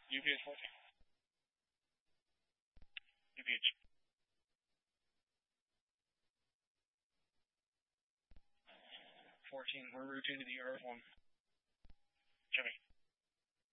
UPH 14. UPH. 14, we're routine to the Earth 1. Jimmy.